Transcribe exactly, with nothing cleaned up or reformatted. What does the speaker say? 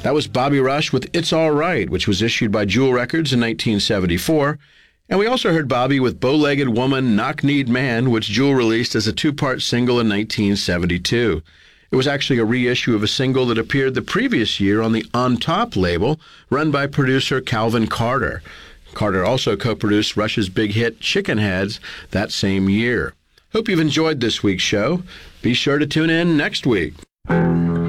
That was Bobby Rush with It's All Right, which was issued by Jewel Records in nineteen seventy-four. And we also heard Bobby with Bow-Legged Woman, Knock-Kneed Man, which Jewel released as a two-part single in nineteen seventy-two. It was actually a reissue of a single that appeared the previous year on the On Top label, run by producer Calvin Carter. Carter also co-produced Rush's big hit Chicken Heads that same year. Hope you've enjoyed this week's show. Be sure to tune in next week.